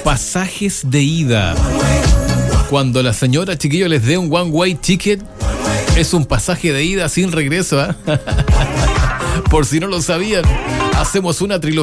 pasajes de ida. Cuando la señora, chiquillo, les dé un one way ticket, es un pasaje de ida sin regreso, ¿eh? Por si no lo sabían, hacemos una trilogía